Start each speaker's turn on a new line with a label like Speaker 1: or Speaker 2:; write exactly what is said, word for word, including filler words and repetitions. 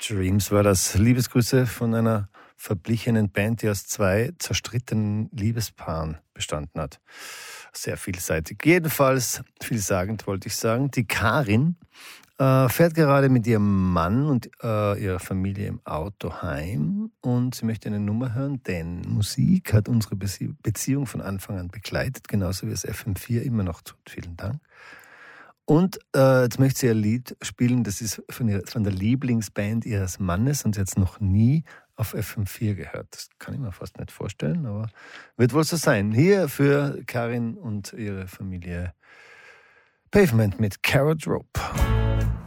Speaker 1: Dreams war das. Liebesgrüße von einer verblichenen Band, die aus zwei zerstrittenen Liebespaaren bestanden hat. Sehr vielseitig. Jedenfalls, vielsagend wollte ich sagen, die Karin äh, fährt gerade mit ihrem Mann und äh, ihrer Familie im Auto heim und sie möchte eine Nummer hören, denn Musik hat unsere Bezie- Beziehung von Anfang an begleitet, genauso wie es F M vier immer noch tut. Vielen Dank. Und äh, jetzt möchte sie ein Lied spielen, das ist von, ihrer, von der Lieblingsband ihres Mannes und sie hat es noch nie auf F M vier gehört. Das kann ich mir fast nicht vorstellen, aber wird wohl so sein. Hier für Karin und ihre Familie Pavement mit Carrot Rope.